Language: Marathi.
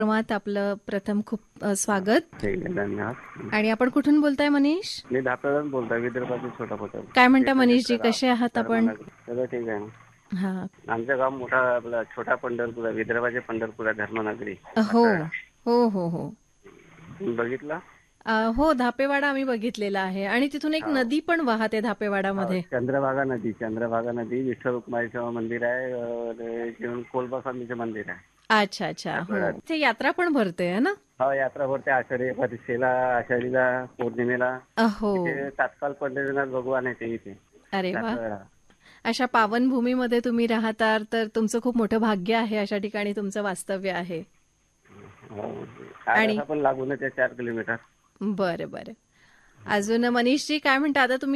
कार्यक्रमात आपलं प्रथम खूप स्वागत. ठीक आहे, धन्यवाद. आणि आपण कुठून बोलताय मनीष? मी धापेवरून बोलतोय, विदर्भातील छोटा पटेल. काय म्हणता मनीषजी, कसे आहात आपण? सगळं ठीक आहे. हा, आमचं गाव मोठा आपला छोटा पंढरपूर आहे, विदर्भाचे पंढरपूर आहे, धर्मनगरी. हो हो हो हो. तुम्ही बघितला? हो, धापेवाडा आम्ही बघितलेला आहे आणि तिथून एक नदी पण वाहते धापेवाडामध्ये. चंद्रभागा नदी, विठ्ठल रुक्माईचं मंदिर आहे, कोलबा स्वामीचं मंदिर आहे. अच्छा अच्छा. हो, ते यात्रा पण भरते है ना? हो, यात्रा भरते आषाढी एकादशीला, आषाढीला, पौर्णिमेला. हो. तात्काळ पंढरीनाथ भगवान आहे ते इथे. अरे वा. अशा पावनभूमीमध्ये तुम्ही राहता तर तुमचं खूप मोठं भाग्य आहे, अशा ठिकाणी तुमचं वास्तव्य आहे. आणि पण लागूनच आहे 4 किलोमीटर. बरं बरं. अजून मनीषजी काय म्हणता, आता तुम्ही